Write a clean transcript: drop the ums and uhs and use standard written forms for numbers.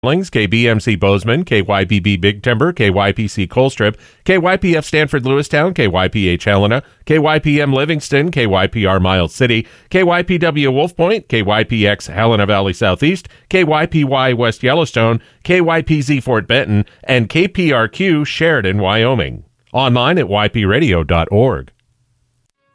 KBMC Bozeman, KYPB Big Timber, KYPC Colstrip, KYPF Stanford Lewistown, KYPH Helena, KYPM Livingston, KYPR Miles City, KYPW Wolf Point, KYPX Helena Valley Southeast, KYPY West Yellowstone, KYPZ Fort Benton, and KPRQ Sheridan, Wyoming. Online at ypradio.org.